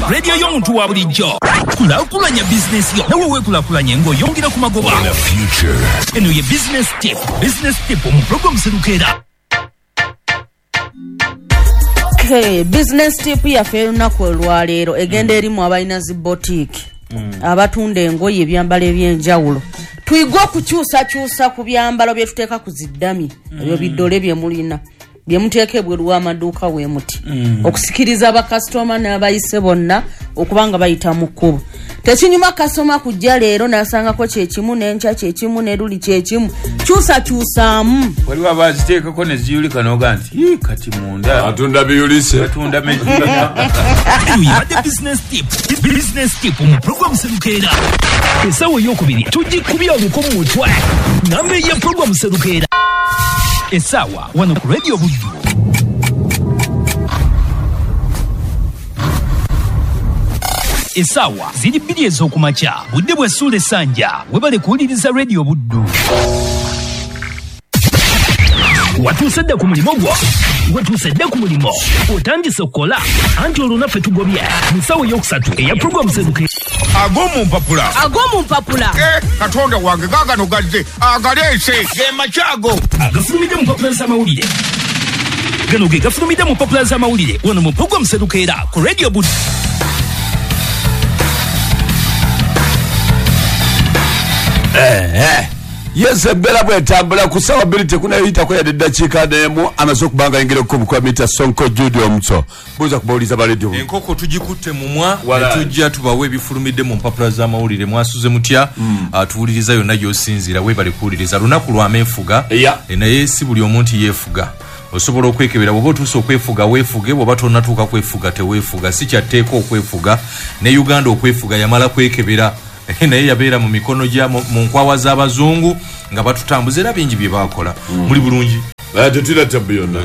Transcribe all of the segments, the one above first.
radio y'omuntu wa bulijjo. Kulaakulanya business yo nawe weekulakulanye ng'oyongera ku magoba. Eno ye business tip mu program Serukera. Business tip yaffe olunaku olwaleero egenda erimu abalina zi boutique abatunda engoye ebyambalo ebyenjawulo. Tuyiga okukyusakyusa ku byambalo bye tuteeka ku ziddami ebyo biddole bye mulina bye muteeka ebweru w'amaduuka we muti okusikiriza abakasitoma n'abayise bonna okubanga bayita mu kkubo. Tekinyuma kasoma kujja leero n'asangako kyekimu n'enkya kyekimu n'eruli kyekimu kyusakyusaamu. Waliwo abaziteekako ne ziyulika n'oga nti kati munda atunda biyulise atunda mejjina. Yabadde business tip mu program Serukera. Esawa ey'okubiri tugikubya oluko mu mutwe namba ya program Serukera. Esawa wano ku radio Buddu. Esawa ziri bbiri ez'okumakya budde bwe Ssuula Essanja webale kuwuliriza radio Buddu. Watuuse dda ku mulimo gwo, watuuse dda ku mulimo, otandise okukola anti olunaffe tugobye mu ssaawa ey'okusatu eya program Serukera. ag'omu mpapula katonda wange gaagano gadde agaleese ge makyago Agafulumidde mu mpapula z'amawulire. Gano ge gafulumidde mu mpapula z'amawulire wano mu program Serukera ku radio Buddu. Yes, bela bwetambula ku sawa bbiri tekunayitako yadde eddakiika n'emu amaze okubanga ayingira okukubu kwa mita Sonko Judy Omuto. Buuza kubawuliza ba radio. Enkoko tugikutte mumwa netujja tubawe ebifulumidde mu mpapula z'amawulire mwasuze mutya tuwuliriza yonna gy'osinziira weebale kuwuliriza lunaku lwa meefuga naye si buli omuntu yeefuga. Osobola okwekebera bw'oba otuuse okwefuga weefuge bw'oba tonnatuuka kwefuga teweefuga si kyatteeka okwefuga ne Uganda okwefuga yamala kwekebera naye yabeera mu mikono gya mu nkwawa z'abazungu nga batutambuza era bingi bye baakola muli bulungi tetulina tabbu yonna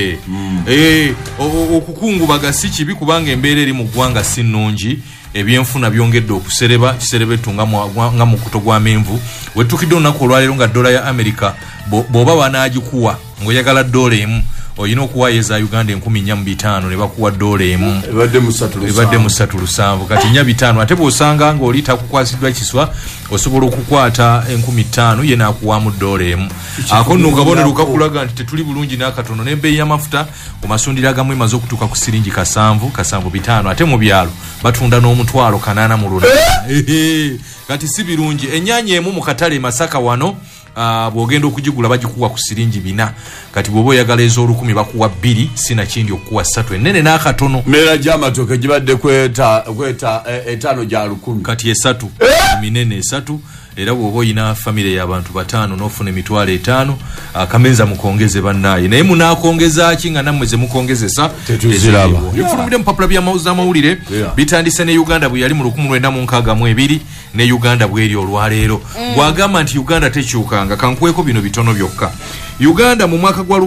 okukungubaga si kibi kubanga embeera eri mu ggwanga si nnungi ebyenfuna byongedde okusereba kiserebetu nga mukuto gw'amenvu wettukidde olunaku olwaleero nga dola ya Amerika bw'oba banaagikuwa ng'oyagala dola emu oyina okuwaayo eza Uganda 4,500 ne bakuwa dola emu ebadde mu 3,700 kati 500 ate bw'osanga ng'oli takukwasiddwa kiswa osobola okukwata 5,000 ye n'akuwaamu dola emu ako nno kabonero kakulaga nti tetuli bulungi n'akatono n'ebbeeyi y'amafuta ku masundiro agamu emaze okutuuka ku siringi 7,500 ate mu byalo batunda n'omutwalo 80 kati si birungi ennyaanya emu mu katale Masaka wano bw'ogenda okugigula bagikuwa ku siringi 4 kati bw'oba oyagala ez'olukumi bakuwa 2 sina kindi okuwa 3 ennene n'akatono mera gy'amatooke gibadde kweta 5 gya 1,000 kati 3 minene 3 era bw'oba oyina famire y'abantu 5 n'ofuna emitwalo 5 akamenza mukongeze bannaaye naye munaakongeza ki nga nammwe ze mukongezesa tetuziraba bifulumidde mu papula by'amawulire bitandise ne Uganda bwe yali mu 1962 ne Uganda bw'eri olwaleero bw'agamba nti Uganda tekyukanga kankweko bino bitono byokka Uganda mu mwaka gwa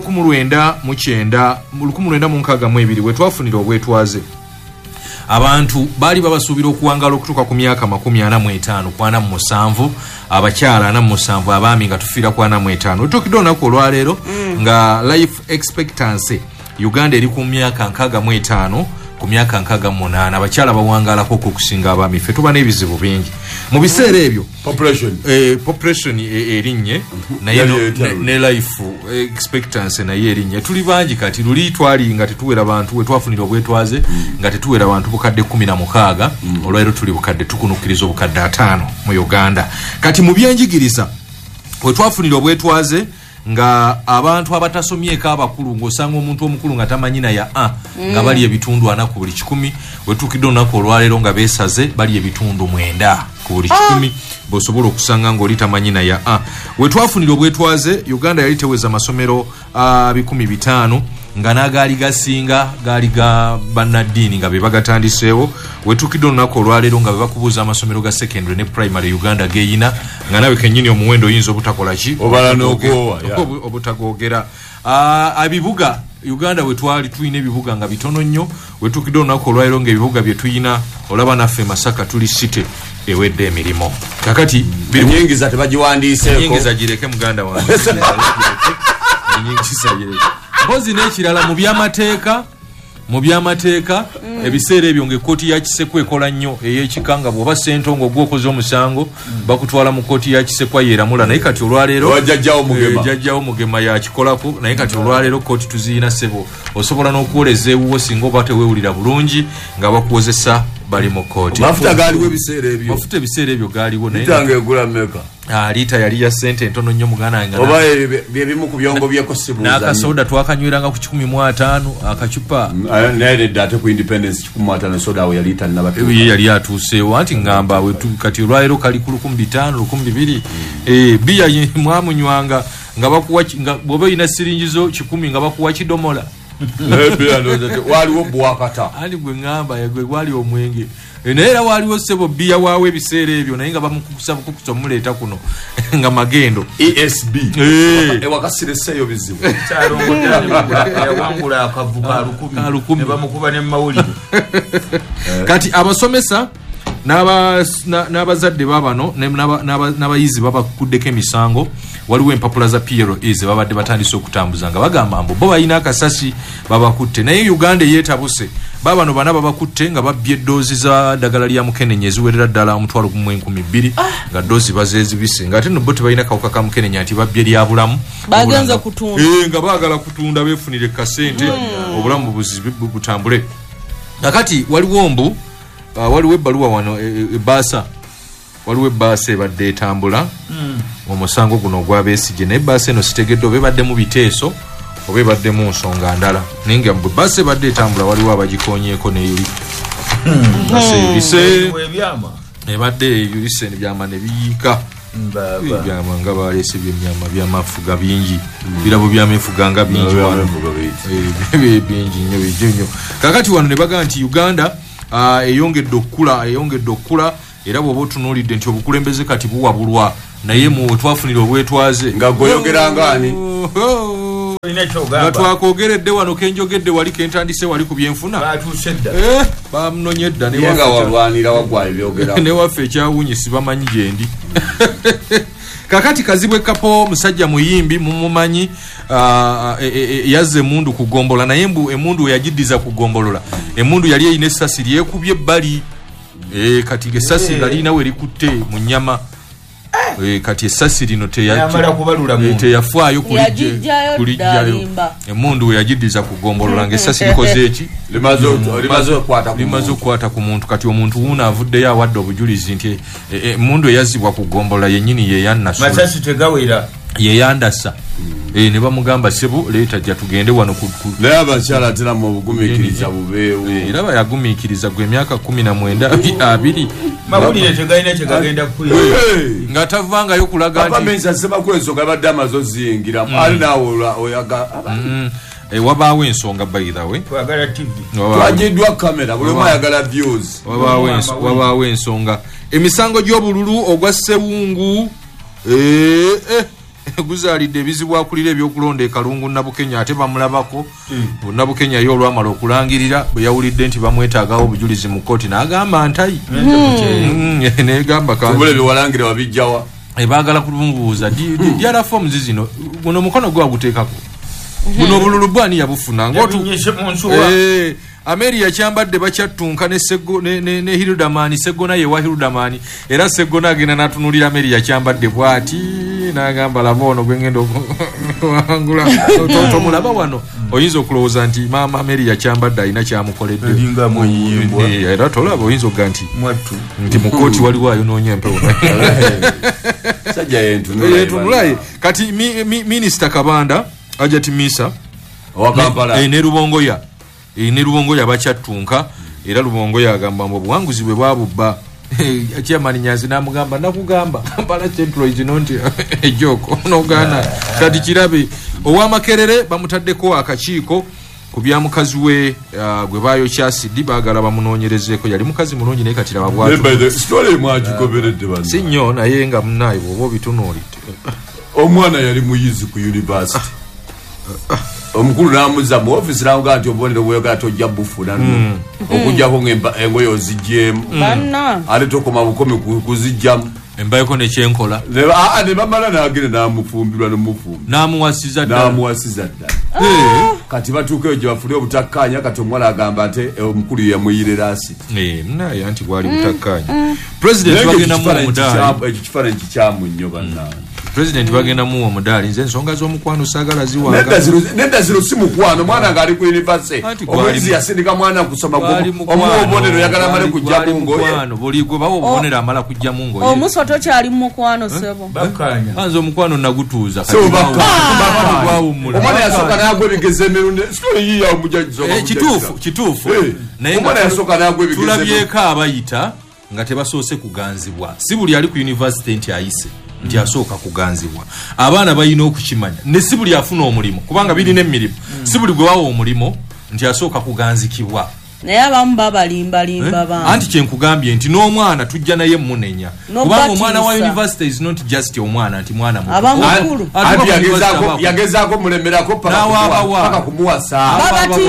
1962 we twafunira obwetwaze abantu bali babasuubira okuwangala okutuuka ku myaka 45 kwana mu 7 abakyala 47 abaami nga tufiira kwana mu 5 otukidde olunaku olwaleero nga life expectancy Uganda eri ku myaka 65 ku myaka 68 abakyala bawangalako okusinga abaami ffe tuba n'ebizibu bingi mu biseera ebyo population erinye naye ne life expectancy naye erinye tuli bangi kati luli twali nga tetuwera bantu we twafunira obwetwaze nga tetuwera bantu bukadde 16 olwaleero tuli bukadde tukunukiriza obukadde 5 mu Uganda kati mu byenjigiriza we twafunira obwetwaze nga abantu abatasomyeko abakulu ng'osanga omuntu omukulu nga tamanyi na ya nga bali ebitundu 4 ku buli 100 wetukidde olunaku olwaleero nga beesaze bali ebitundu 9 ku buli 100 bw'osobola okusanga ng'oli tamanyi na ya we twafunira obwetwaze Uganda yali teweza amasomero 500 nga n'agaali gasinga gaali ga bannaddiini nga be bagatandiseewo wetukidde olunaku olwaleero nga be bakubuuza amasomero ga secondary ne primary Uganda geeyina nga nawe kennyini omuwendo oyinza obutakola ki obala n'okoowa obutagoogera ebibuga Uganda we twali tulina ebibuga nga bitono nnyo wetukidde olunaku olwaleero ng'ebibuga bye tuyina olaba naffe Masaka tuli site ewedde emirimu kakati ennyingiza tebagiwandiiseeko ennyingiza gireke muganda wange ennyingiza gireke mpozi n'ekirala mu byamateeka mu byamateeka ebiseera ebyo ng'ekkooti ya Kisekwa ekola nnyo ey'ekikanga bw'oba Ssentongo gw'okoze omusango bakutwala mu kkooti ya Kisekwa yeeramula naye kati olwaleero jjajjawo Mugema yakikolako naye kati olwaleero kkooti tuziina ssebo osobola n'okuwoleza ewuwo singa oba teweewulira bulungi nga bakuwozesa bali mu kkooti. Mafuta gaaliwo ebiseera ebyo gaaliwo naye tange egula meka liita yali ya ssente entono nnyo muganda wange oba byebimu ku byongo byekosibuuza n'akasoda twakanywiranga ku 15 akacupa naye ate ku independence 15 soda awo yali tannabatuuka yali atuuseewo anti ngamba kati olwaleero kali ku 1500 1200 biya mwamunywanga nga bakuwa bw'oba olina siringizo 10 nga bakuwa kidomola waliwo bwakata ani gwe ngamba yagwe wali omwenge naye era waliwo ssebo biya waawe ebiseera ebyo naye nga bamukusaba kukusa omuleeta kuno nga magendo ESB ewakasireseeyo bizibu yawangula akavuga 10 ne bamukuba ne mawulire kati abasomesa n'abazadde babano n'abayizi babakuddeko emisango waliwo empapula za PLE babadde batandise okutambuza nga bagamba mbu bo balina akasasi babakutte naye Uganda yeetabuse babano bana babakutte nga babbye eddoozi za ddagala lya mukenenya eziwerera ddala 1,200 nga ddoozi bazeezibise nga ate no bo tebalina kawuka ka mukenenya nti babbye lya bulamu bagenza kutunda nga baagala kutunda beefunire kasente obulamu butambule nakati waliwo ebbaluwa wano ebbaasa waliwo ebbaasa ebadde etambula omusango guno ogw'abeesigye naye ebbaasa eno sitegedde oba ebadde mu biteeso oba ebadde mu nsonga ndala naye nga bwe ebbaasa ebadde etambula waliwo abagikonyeeko neyuli ebadde eyulise ebyama ne biyiika ebyama nga baleese byemyama byamafuga bingi birabo byamefuga nga bingi bingi nnyo kakati wano ne bagamba nti Uganda eyongedde okukula era bw'oba otunuulidde nti obukulembeze kati buwabulwa naye mu twafunira obwetwaze nga goyogerangani nga twakogeredde wano kenjogedde wali kentandise wali ku byenfuna bamunonye dda ne waffe ekyawunyisi bamanyi gyendi kakati Kazibwe Kapo musajja muyimbi mumumanyi yazze emundu kugombola naye emundu yagiddiza kugombolola emundu yali eyina essasi lyekubye ebbali kati essasi nga lirina we likutte mu nnyama kati essasi lino teyafaayo kulijjayo emundu we yagiddiza kugombolola ng'essasi likoze eki limaze okukwata ku muntu kati omuntu wuuno avuddeyo awadde obujulizi nti emundu eyazzibwa kugombolola yennyini yeyandasa ne bamugamba sebo leeta jja tugende wano naye abakyala atera mu obugumiikiriza bubeewo era bayagumiikiriza gwe emyaka 19 mawulire tegalina kyegagenda kukwira nga tavangayo kulaga nti sebakwensonga badde amaze oziyingira ali naawe oyaga wabaawo ensonga by the way twajiddwa kamera buli omu ayagala views wabaawo ensonga emisango gy'obululu ogwa Ssewungu guzaalidde ebizibu akulira ebyokulonda e Kalungu Nabukenya ate bamulabako Nabukenya yo olwamala okulangirira bwe yawulidde nti bamwetaagawo obujulizi mu kkooti n'agamba ntayi negamba kubula byewalangira wabijjawa baagala kulunguuza dyala fomuzi zino guno omukono gwe waguteekako buno obululu bwani yabufuna Ameri yakyambadde bakyattunka ne Hildamani Seggona yewa Hildamani era Seggona agenda n'atunulira Ameri yakyambadde bwati n'agamba laba ono gwe ngenda okuwangula tomulaba wano oyinza okulowooza nti maama Ameri yakyambadde alina kyamukoledde era tolaba oyinza okuga nti mu kkooti waliwo ayonoonya empewo sajja yentunulaye kati minisita Kabanda Ajati Misa ne Rubongoya ne Rubongoya bakyattunka era Rubongoya agamba mbu obuwanguzi bwe bwabubba Chairman Nyanzi namugamba nakugamba Kampala Central zino nti ejoko n'ogaana kati kirabe ow'Amakerere bamutaddeko akakiiko ku bya mukazi we gwe bayokya asidi baagala bamunoonyerezeeko yali mukazi mulungi naye kati laba bwatu si nnyo naye nga munaayi bw'oba obitunuulidde omwana yali muyizi ku university omukulu n'amuzza mu office n'amugaa nti obubonero bweyogera tojja bufuna okujjako engoye oziggyemu ate tokoma bukomi kuzijjamu embayeko ne kyenkola ne bamala n'agenda n'amufumbirwa n'amuwasiza ddala kati batuukeyo gye bafule obutakkaanya kati omuwala agamba nti omukulu yamuyire raasi naye anti bwali butakkaanya pulezidenti bagenda muwa omudaali ekyo kifaananyi kikyamu nnyo bannange pulezidenti bagenda muwa omudaali nze ensonga z'omukwano saagala ziwanga nedda ziro si mukwano mwana ng'ali ku univesity omwezi yasindika mwana kusoma omuwa obubonero yagala amale kujja mungoye buli gwe bawa obubonero amala kujja mungoye omuso tokyali mu mukwano sebo nze omukwano nagutuuza omwana yasooka n'agwa ebigeze emirundi sitoli yiya omujjagizo kituufu naye tulabyeko abayita nga tebasoose kuganzibwa si buli ali ku univesity nti ayise nti asooka kuganzibwa abaana balina okukimanya ne si buli afuna omulimu kubanga birina emirimu si buli gwe bawa omulimu nti asooka kuganzikibwa naye abamu babalimbalimba bantu anti kyenkugambye nti n'omwana tujja naye munenya kubanga omwana wa university is not just omwana nti mwana abamukulu yagezaako mulemerako paka kumuwasa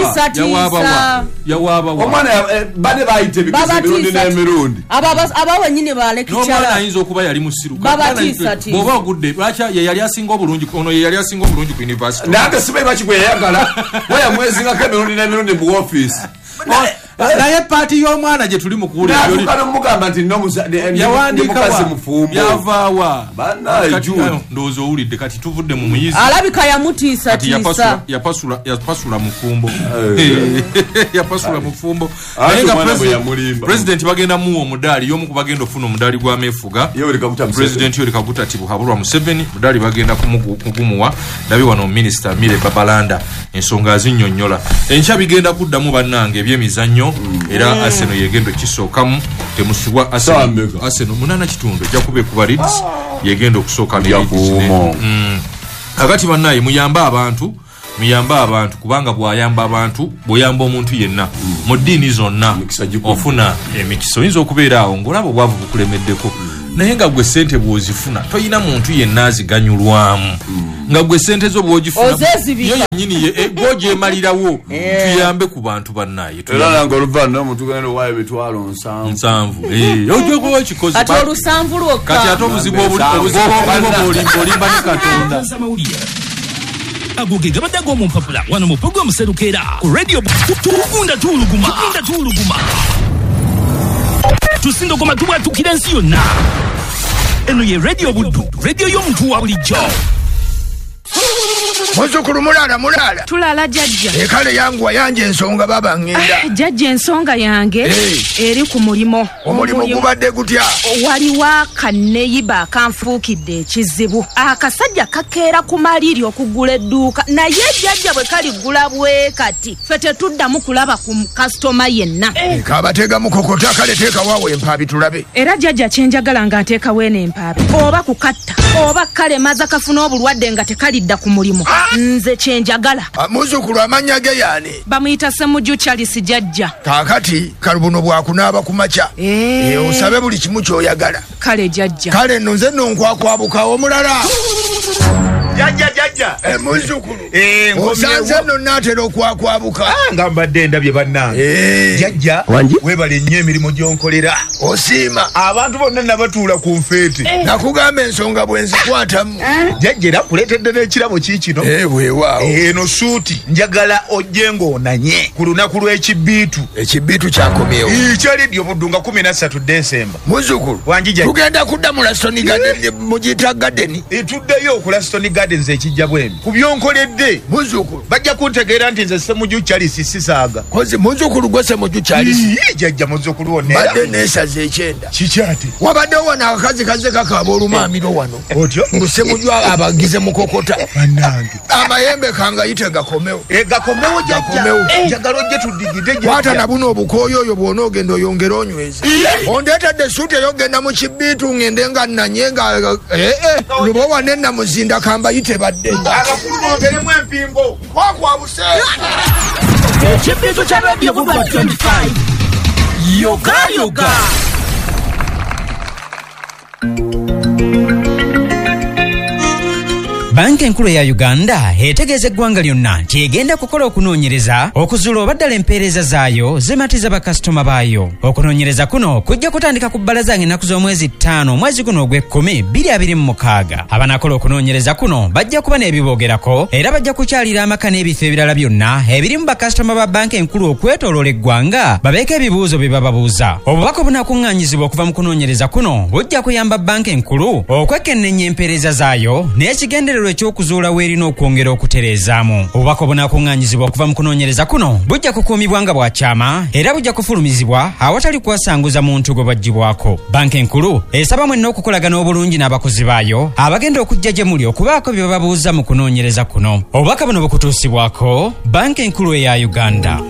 omwana bane bayita ebigezi emirundi n'emirundi aba wenyini n'omwana ayinza okuba yali musirukaoba ogudde lwaki yeyali asinga obulungi ono yeyali asinga obulungi ku university nange simanyi bakigwe yayagala weyamwezingako emirundi n'emirundi mu ofiisi naye paati y'omwana gye tuli mukuwuliramugamba nti yawandiikamukazi mufumbo yavaawa ndowooza owulidde kati tuvudde mu muyizi alabika yamutiisatiisa yapasula mufumbo yapasula mufumbo naye nga pulezidenti bagenda muwa omudaali y'omu ku bagenda ofuna omudaali gw'ameefuga pulezidenti Yoweri Kaguta Tibuhaburwa Museveni mudaali bagenda kugumuwa ndabi wano minisita Mire Babalanda ensonga azinnyonnyola enkya bigenda kuddamu bannange ebyemizannyo era Arsenal yegendo kisookamu temusubwa Arsenal 8 ejja kuba kuba Leeds yegendo okusooka akati bannaye muyamba abantu kubanga bw'ayamba abantu bw'oyamba omuntu yenna mu ddiini zonna ofuna emikisa oyinza okubeera awo ng'olaba obwavu bukulemeddeko naye nga gwe ssente bw'ozifuna toyina muntu yenna aziganyulwamu nga gwe ssente zo bw'ogifuna yo yennyini gw'ogyemalirawo tuyambe ku bantu bannaye era nange oluvannyuma omuntu genda owaayo emitwalo 7 ojjogowa ekikozi kati olusanvu lwokka kati ate obuzibu obulimba ne Katonda agoge gabadde ag'omumpapula wano mu pulogulaamu Serukeera ku radio tugunda tuuluguma tusindogoma tubwatukira ensi yonna eno ye radio Buddu radio y'omuntu wa bulijjo Muzukulu mulala tulala jajja ekale yangu wayanje ensonga baba ngenda jajja ensonga yange eri ku mulimo gubadde gutya waliwo akaneyiba akanfuukidde ekizibu akasajja kakeera ku maliri okugula edduuka naye jajja bwe kaligula bwe kati ffe tetuddamu kulaba ku kasitoma yenna kabatega mukokota kale teeka waawe empaabi tulabe era jajja kyenjagala nga nteekawo eno empaabi oba kukatta oba kalemaza kafuna obulwadde nga tekalidda ku mulimu nze kyenjagala muzukulu amanya ge yaani bamuyita Ssemujju Charles jajja kaakati kalubuno bwakunaaba ku makya osabe buli kimu kyoyagala kale jajja kale nno nze nno nkwakwabuka omulala jajja muzukulu osanze nno naatera okwakwabuka nga mbadde ndabye bannange jajja webale nnyo emirimu gyonkolera osiima abantu bonna nabatuula ku nfeete nakugamba ensonga bwenzikwatamu jajja era kuleetedde n'ekirabo kiikino weewaawo eno suuti njagala ojje ng'onanye ku lunaku lw'ekibiitu kyakomyewo kyalidyo Buddu nga 13 Desemba muzukulu tugenda kudda mu Laston Garden mugiyita Garden tuddeyo ku Laston Gardens ekijja bwemi ku byonkoledde muzukulu bajja kuntegeera nti nze Ssemujju Charles sisaaga kozi muzukulu gwe Ssemujju Charles jajja muzukulu wonna badde neesaza ekyenda kikyate wabaddewo wano akakazi kaze kakaaba olumaamiro wano otyo ngu Ssemujju abagize mukokota bannange amayembe kangayite gakomewo gakomewo jajja njagala ojje tuddigide kwata na buno obukooyo oyo bw'ona ogenda oyongera onyweza ondeetedde suuti eyogenda mu kibiitu ngende nga nanye nga luba wane namuzinda kambayite badde abakulu bongeremu empingo kwakwabuse ekibiitu kya radio Buddu 25 yoga Banka enkulu ya Uganda etegeeza eggwanga lyonna nti egenda kukola okunoonyereza okuzuula oba ddala empeereza zaayo zematiza bakasitoma baayo. Okunoonyereza kuno kujja kutandika ku bbalaza ng'ennaku z'omwezi 5 mwezi guno ogw'ekkumi 2026. Abanakola okunoonyereza kuno bajja kuba n'ebiboogerako era bajja kukyalira amaka n'ebifo ebirala byonna ebirimu bakasitoma ba banka enkulu okwetooloola eggwanga babeeko ebibuuzo bye bababuuza. Obubaka obunakuŋŋaanyizibwa okuva mu kunoonyereza kuno bujja kuyamba banka enkulu okwekennenya empeereza zaayo n'ekigendererwa eky'okuzuula weerina okwongera okutereezaamu. Obubaka obunakuŋŋaanyizibwa okuva mu kunoonyereza kuno bujja kukuumibwa nga bwa kyama era bujja kufulumizibwa awatali kwasanguza muntu gwe baggyibwako. Banka enkulu esaba mwenna okukolagana obulungi n'abakozi baayo abagenda okujja gye muli okubaako bye bababuuza mu kunoonyereza kuno. Obubaka buno bukutuusibwako banka enkulu eya Uganda.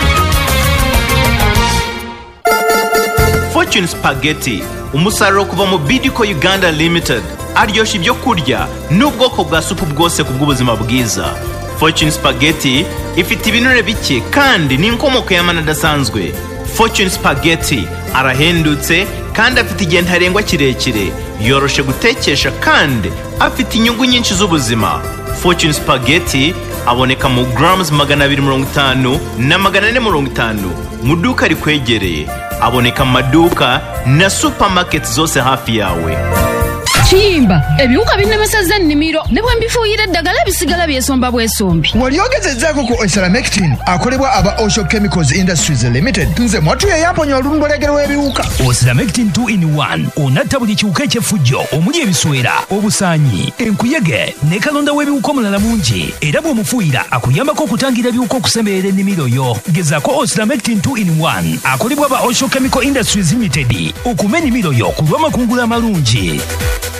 Fortune Spaghetti, umusaruro kuva mu Bidco Uganda Limited, aryoshya ibyo kurya n'ubwoko bwa supu bwose ku bw'ubuzima bwiza. Fortune Spaghetti ifite ibinure bike kandi n'inkomoko y'amana adasanzwe. Fortune Spaghetti arahendutse kandi afite igihe ntarengwa kirekire, yoroshe gutekesha kandi afite inyungu nyinshi z'ubuzima. Fortune Spaghetti aboneka mu grams 250 na 450 mu duka rikwegereye. Aboneka mu maduka na supermarket zose hafi yawe. Kiyimba ebiwuka binnemesezza ennimiro ne bwe mbifuuyira eddagala bisigala byesomba bwesombi. Wali ogezezzaako ku Osalamectin akolebwa aba Osho Chemicals Industries Limited. Nze mwatu yeyamponya olumbolegero w'ebiwuka. Osalamectin 2-in-1 onatta buli kiwuka eky'effujjo omuli ebiswera, obusaanyi, enkuyege ne kalonda w'ebiwuka omulala mungi era bw'omufuuyira akuyambako okutangira ebiwuka okusemberera ennimiro yo. Gezaako Osalamectin 2-in-1 akolebwa aba Osho Chemical Industries Limited okuva ennimiro yo ku lw'amakungula amalungi.